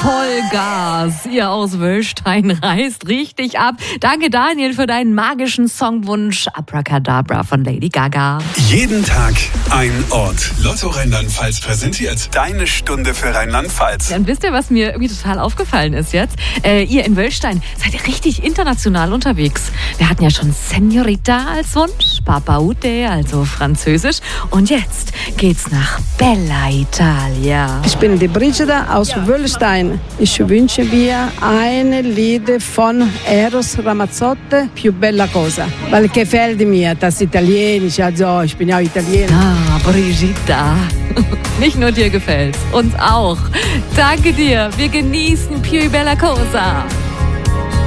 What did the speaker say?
Vollgas. Ihr aus Wöllstein reißt richtig ab. Danke, Daniel, für deinen magischen Songwunsch Abracadabra von Lady Gaga. Jeden Tag ein Ort. Lotto Rheinland-Pfalz präsentiert deine Stunde für Rheinland-Pfalz. Ja, und wisst ihr, was mir irgendwie total aufgefallen ist jetzt? Ihr in Wöllstein seid ihr richtig international unterwegs. Wir hatten ja schon Senorita als Wunsch, Papa Ute, also Französisch. Und jetzt geht's nach Bella Italia. Ich bin die Brigida aus Wöllstein. Ich wünsche mir ein Lied von Eros Ramazzotti, Più bella cosa. Weil gefällt mir das Italienisch, also ich bin ja Italiener. Ah, Brigitta. Nicht nur dir gefällt's, uns auch. Danke dir. Wir genießen Più bella cosa.